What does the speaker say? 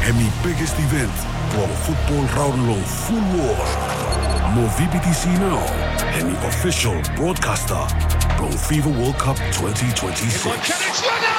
hemi biggest event, pro football raulo full war. Mo VBTC now, hemi official broadcaster, pro FIFA World Cup 2026.